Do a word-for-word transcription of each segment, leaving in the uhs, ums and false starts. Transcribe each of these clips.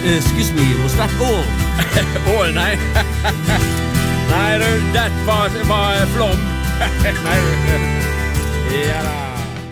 excuse me, was that all? All, nei. Nei, du, det var, var flom. Nei, ja da.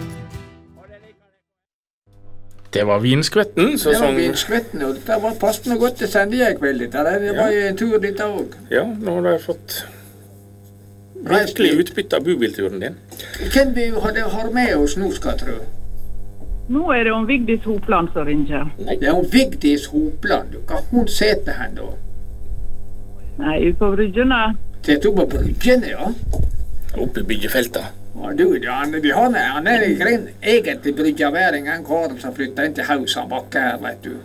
Det var Vinskvetten. Så det var sånn... Vinskvetten, og det var passende godt til sendje i kveld. Det var jo en tur dit også. Ja, nå har jeg fått virkelig utbytte av bubilturen din. Hvem vi har med oss nå, skal jeg tro? Nå er det om Vigdis Hopland som ringer. Nei, det er om Vigdis Hopland. Hva hun sitter hen da? Nei, ut på bryggene. Sitter på bryggene, ja? Oppe i byggefeltet. Ja, du, han, han, er, han er en egentlig bryggeværing, en karen som flyttet inn til Haus, han bakker her, vet du.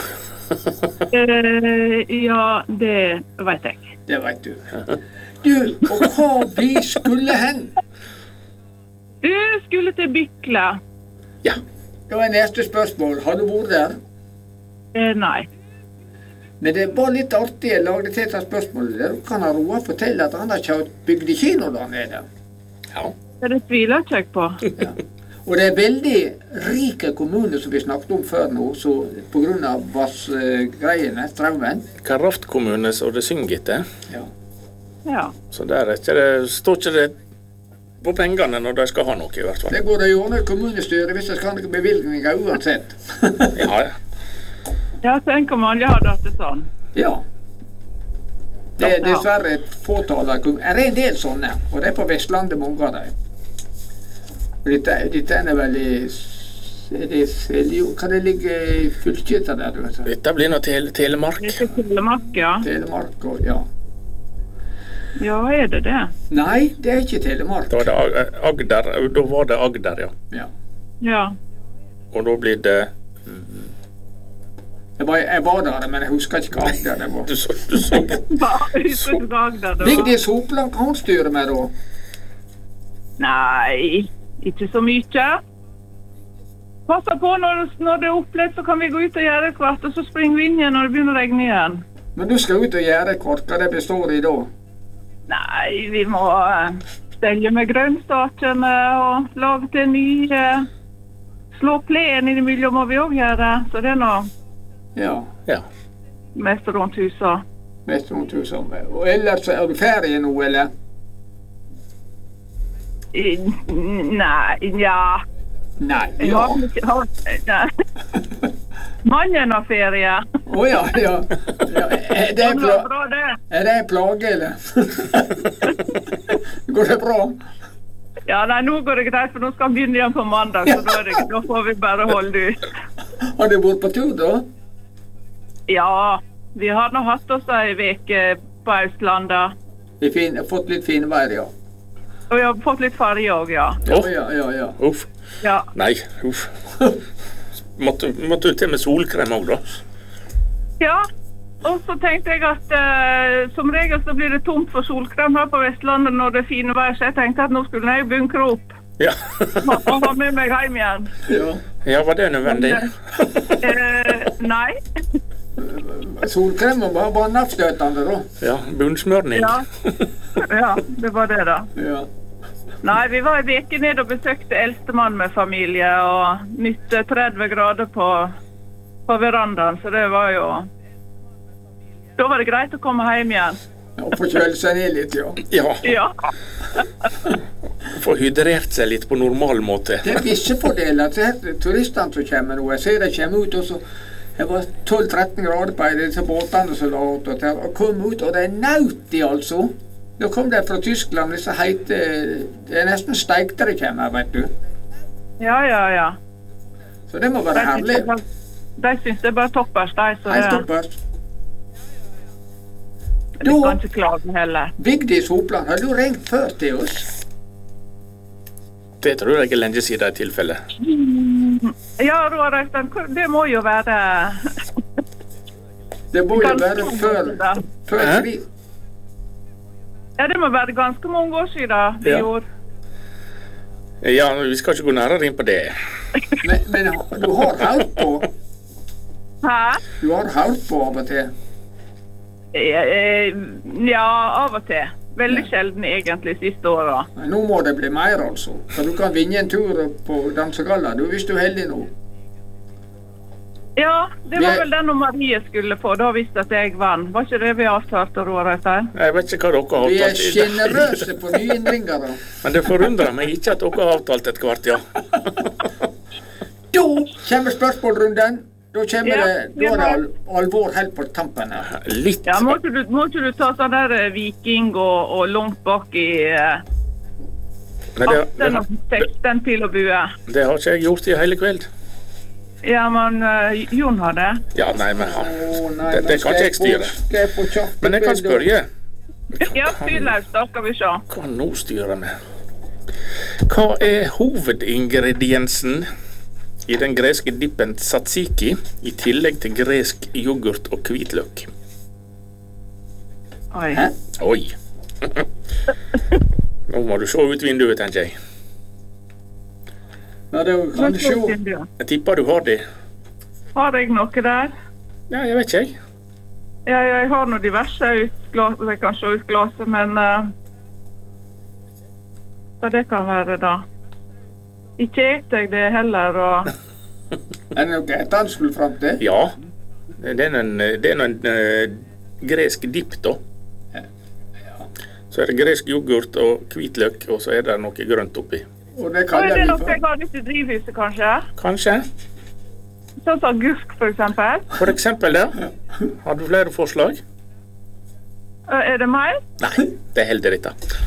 uh, ja, det vet jeg. Det vet du. Du, og hva vi skulle hen? Du skulle til Bykle. Ja, det var neste spørsmål. Har du vært der? Uh, nei. Men det var litt artig, jeg lagde til et spørsmål. Der kan han Roa fortelle at han har kjørt bygdekino der nede. Ja. Det tviler ikke jeg på. Ja. Og det er veldig rike kommuner som vi snakket om før nå, så på grunn av vassgreiene, strømmen. Kraftkommune som det synger etter. Ja. Ja. Så der er ikke det, står ikke det på pengene når de skal ha noe i hvert fall. Det går det jo under kommunestyret hvis det skal ha noen bevilgninger uansett. Ja, ja. Ja, tenk om alle hadde hatt det sånn. Ja. Det er dessverre et fåtall av kommuner. Er det en del sånne, og det er på Vestlandet mange av dem. Dette, dette er vel i, er det, kan det ligge i fylket der, du vet? Dette blir noe tele, Telemark. Dette er Telemark, ja. Telemark, og, ja. Ja, er det det? Nei, det er ikke Telemark. Da var det Agder, da var det Agder, ja. Ja. Ja. Og da blir det... Jeg var, jeg var der, men jeg husker ikke hva Agder det var. Du så, du så. så Agder, det Vigdis Hopland, kan hun styre med da? Nei, ikke så mye. Passa på når, når det er opplett, så kan vi gå ut og gjøre kvart, og så springer vi inn igjen når det begynner å regne igjen. Men du skal ut og gjøre kvart, hva det består i da? Nei, vi må stelle med grønnsakene og lage til nye. Slå plen innimellom må vi også gjøre, så det er noe... Ja. Ja. Mest rundt huset. Mest rundt huset. Og ellers er du ferdig nå, eller? I, nei, ja. Nei, ja. Nei. Mannen har ferie. Å oh, ja, ja. ja. Er, det en pla bra, det. er det en plage, eller? Går det bra? Ja, nei, nå går det greit, for nå skal han begynne igjen på mandag, så da, det, da får vi bare holde ut. Har du vært på tur, da? Ja, vi har nå hatt oss en veke på Østlandet. Vi har fått litt fin vær, ja. Og vi har fått litt farge også, ja. Ja, ja, ja, ja. Uff. Ja. Nei, uff. Måtte, måtte du til med solkrem også, da? Ja, og så tenkte jeg at uh, som regel så blir det tomt for solkrem her på Vestlandet når det er fine vær, så jeg tenkte at nå skulle jeg bunkre opp. Ja. og ha med meg hjem igjen. Ja, ja var det nødvendig? uh, nei. Solkrem var bare vannavstøtende, da. Ja, bunnsmørning. Ja. ja, det var det da. Ja. Nei, vi var en veke ned og besøkte eldstemann med familie og nytte tretti grader på, på verandaen, så det var jo... Da var det greit å komme hjem igjen. Ja, og få kjøle seg ned litt, ja. Ja. Ja. Få hydrert seg litt på normal måte. Det er visse fordeler til turistene som kommer nå. Jeg ser de kommer ut, og så... Det var tolv tretten grader på disse båtene som la ut, og kom ut, og det er nauti, altså. Da kom det fra Tyskland, disse heite... Det er nesten steikte det kommer, vet du. Ja, ja, ja. Så det må være De herlig. syns det, de syns det er bare toppers, de, så Helt det... toppers. Vi kan ikke klage heller. Vigdis Hopland, har du ringt før til oss? Det tror jeg ikke lenge siden i tilfelle. Ja, Roar Øystein, det må jo være... Det må jo være før, før krig. Ja, det må være ganske mange år siden vi Ja. gjorde. Ja, vi skal ikke gå nærmere inn på det. Men, men du har hørt på? Hæ? Du har hørt på av og til? Ja, av og til. Veldig sjelden egentlig siste året. Nå må det bli mer, altså. For du kan vinne en tur på dansegalla, du, hvis du er heldig nå. Ja, det var Vi- vel den og Marie skulle få, da visste at jeg vann. Var ikke det vi avtalte, Roar Øystein? Jeg vet ikke hva dere har Vi er avtalt. i- generøse på nyinnringere. Men det forundrer meg ikke at dere har avtalt et kvart, ja. Da kommer spørsmålrunden. Da kommer Ja, det, da er det al alvor helt på tampen her. Litt. Ja, må ikke du, må ikke du ta sånn der eh, viking og, og langt bak i eh, Men det, atten og det, seksten pil og bue? det har ikke jeg gjort i hele kveld. Ja, men eh, Jon har det. Ja, nei, men han- Å, nei, det, nå det skal kan ikke jeg på- styre. skal jeg på kjapt Men jeg kan bilde. spørre. Ja, styrløs, da skal vi se. Hva nå styrer med? Hva er hovedingrediensen i den greske dippen tzatziki, i tillegg til gresk yoghurt og hvitløk? Oi. Hæ? Oi. Nå må du se ut vinduet, tenker jeg. Ja, det kan du se. Jeg tipper du har det. Har jeg noe der? Ja, jeg vet ikke, jeg. Ja, jeg har noe diverse ut glas, jeg kan se ut glaset, men uh, hva det kan være da? Ikke et jeg det heller, og Er det noe et annet skulle fram til? Ja. Det er en, det er en uh, gresk dipp, da. Så er det gresk yoghurt og hvitløk, og så er det noe grønt oppi. Og det Oi, kaller det er vi noe for jeg har litt i drivhuset, kanskje? Kanskje. Sånn som agurk, for eksempel. For eksempel der. Har du flere forslag? Uh, er det mer? Nei, det holder dette.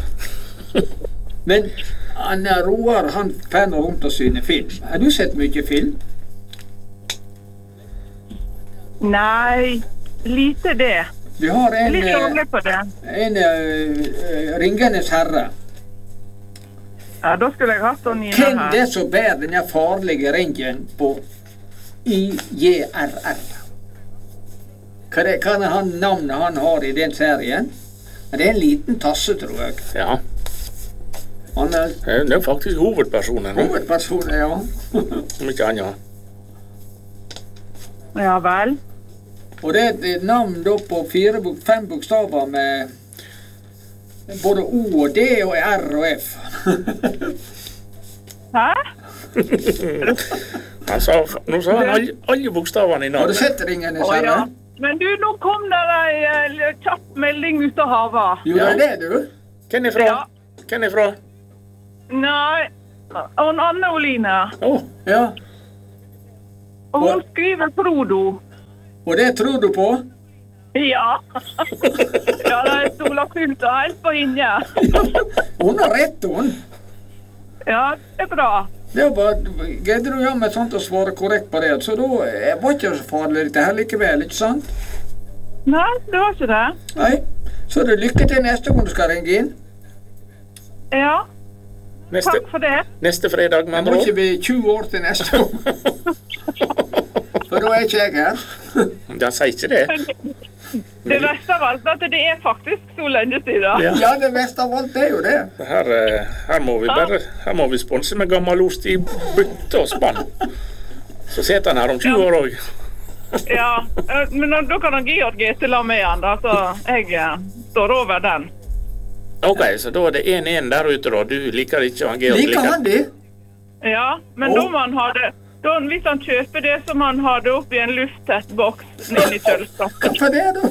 Men han Roar, han får nå rundt å syne film. Har du sett mye film? Nei, lite det. Vi har en, Litt eh, dårlig på det. en uh, Ringenes herre. Ja, da skulle jeg hatt den Nina Hvem her. det som bærer denne farlige ringen på I J R R? Hva er, hva er han navnet han har i den serien? Det er en liten tasse, tror jeg. Ja, Han er det er faktisk hovedpersonen, hovedpersonen, ja. om ikke annet. Ja vel. Og det er et navn da på fire, bok- fem bokstaver med både O og D og R og F. Hæ? Han sa, nå sa han alle, alle bokstavene i Har du navnet. sett Ringenes Å herre? ja. Men du, nå kom det ei eh, kjapp melding ut av havet. Jo, det er det, du. Hvem er fra? Ja. Hvem er fra? Nei, og Anne Oline. Å, Ja. Og hun skriver Frodo. Og det tror du på? Ja. Ja, det stoler fullt og helt på henne. Hun har rett, hun. Ja, det er bra. Det var bare, greide du jammen sånt å svare korrekt på det, så da eh, var ikke så farlig dette her likevel, ikke sant? Nei, det var ikke det. Nei. Så er det lykke til neste gang du skal ringe inn. Ja, neste, takk for det. neste fredag, med Det andre må ord. ikke bli tjue år til neste gang. For da er ikke jeg her. Ja, sier ikke det. Det verste av alt er at det er faktisk så lenge siden. Ja. Ja, det beste av alt er jo det. Her, eh, her må vi bare Her må vi sponse med gammel ost i bytte og spann. Så sitter han her om tjue år òg. Ja, eh, men da da kan han Georg til la med han da, så jeg eh, står over den. OK, så da er det én én der ute, da. Du liker ikke han Georg Liker han de? Ja, men Å. da må han ha det. Da, hvis han kjøper det, så må han ha det oppi en lufttett boks inn i kjøleskapet. Hva for det, da?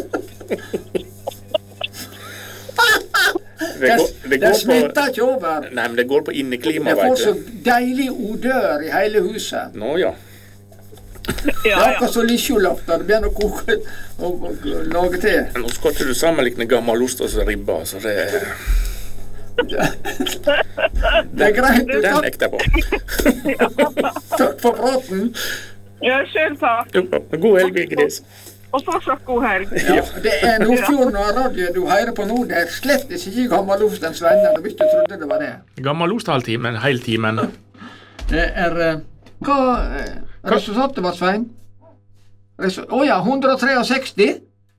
Det går, det Det går på smitter ikke over. Nei, men det går på inneklima, Jeg får veit så du. deilig odør i hele huset. Nå ja. Ja, Det er ja. akkurat som lisjolaften. Det begynner å koke og, og, lage til. Nå skal ikke du sammenligne gammel ost og ribba, så det Det er greit. du. Den Takk, nekter jeg på. takk for praten. Ja, selv takk. Jo, God helg, Vigdis. Og fortsatt god helg. Ja, det er Nordfjorden og radio du hører på nå. Det er slett ikke Gammalostens venner, hvis du trodde det var det. Gammel ost halvtimen, heiltimen. Det er eh, Hva eh, resultatet var, Svein? Å oh ja, hundre sekstitre?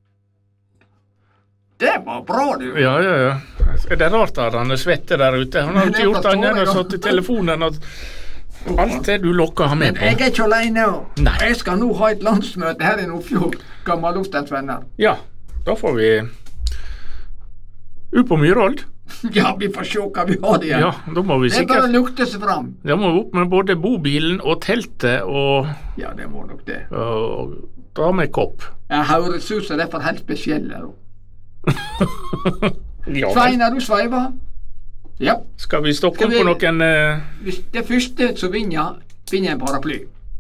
Det var bra, du. Ja, ja, ja. Er det rart at han er svette der ute? Han har ikke gjort annet enn å satt i telefonen og alt det du lokker han med Men jeg på. er ikke alene. Nei. Jeg skal nå ha et landsmøte her i Nordfjord. Gammalostens venner. Ja, da får vi ut på Myrold. Ja, vi får se hva vi har igjen. Ja, da må vi Det er bare å sikkert lukte seg fram. Da må vi opp med både bobilen og teltet og, Ja, det må nok det. og dra med kopp. Jeg høres ut som det er for helt spesielle. da. Ja, vel. Svein, er du sveiva? Ja. Skal vi stokke Skal vi- på noen eh, Hvis det første som vinner, vinner en paraply.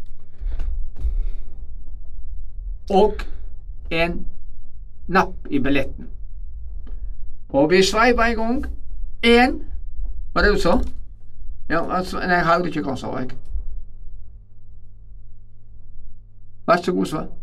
Og en napp i billetten. Og vi sveiver en gang. En. Hva er det du sa? Ja, altså, nei, jeg hørte ikke hva sa jeg. Vær så god, svar.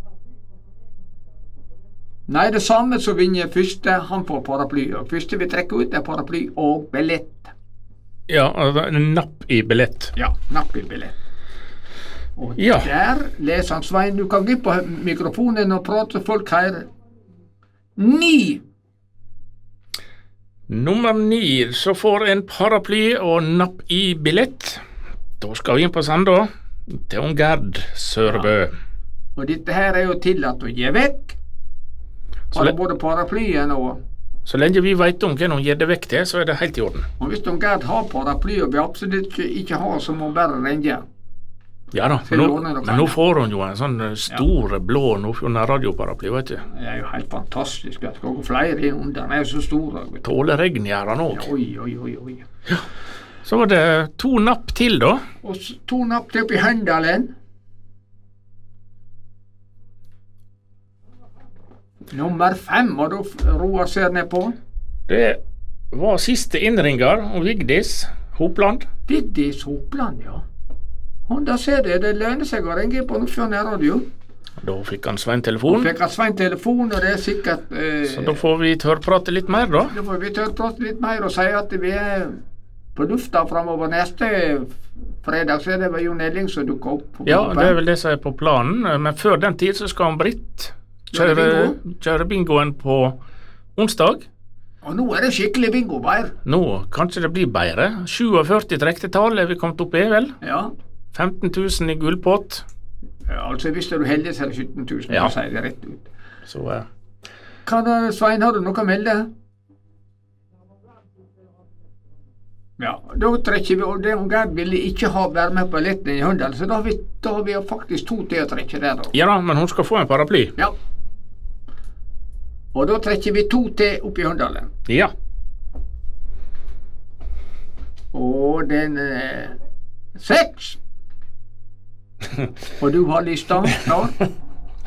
Nei, det samme som vinner første, han får paraply. Og første vi trekker ut er paraply og billett. Ja, altså, en napp i billett. Ja, napp i billett. Og Ja. der leser han Svein. Du kan gå på mikrofonen og prate, folk her. Ni. Nummer ni, så får en paraply og napp i billett. Da skal vi inn på Sanda, til hun Gerd Sørbø. Og dette her er jo tillatt å gi vekk. Så Har le- du både paraplyen og Så lenge vi vet om hvem hun gir det vekk til, så er det helt i orden. Og hvis de Gerd har paraply og vi absolutt ikke, ikke har, så må hun bare ringe. Ja da, Til men nå, låne dere men nå kan. får hun jo en sånn eh, stor blå Nordfjorden radioparaply, vet du. Det er jo helt fantastisk. Det skal gå flere inn under. Den er jo så stor. vet du. Tåler regn gjør han Ja, òg. oi, oi, oi, oi. Så var det to napp til, da. Og s- to napp til opp i Høndalen. Nummer fem, og da f- Roar ser ned på. Det var siste innringer om Vigdis Hopland. Vigdis Hopland, ja. Og da ser du, det lønner seg å ringe på Nordfjord radio. Da fikk han Svein Og telefon, fikk han Svein telefon, og det er sikkert eh, så da får vi tørrprate litt mer, da. Da får vi tørrprate litt mer og si at vi er på lufta framover neste fredag. Så er det vel Jon Elling som dukker opp. på Ja, Koppen. det er vel det som er på planen, men før den tid så skal han Britt kjøre, Kjøre kjøre bingoen på onsdag. Og nå er det skikkelig bingo, Beir. Nå kanskje det blir bedre. sjuogførti trektetall er vi kommet opp i, vel? Ja. femten tusen i gullpott. Ja, altså hvis du er heldig, så er det sytten tusen. Ja. Ja. sier det rett ut. Så eh, Hva da, Svein, har du noe å melde? Ja, da trekker vi, og det om Gerd ville ikke ha være med på billetten i Høndal, så da har vi, da har vi faktisk to til å trekke der, da. ja da, men hun skal få en paraply. Ja. Og da trekker vi to til opp i Høndalen. Ja. Og den eh, seks. Og du har lista klar?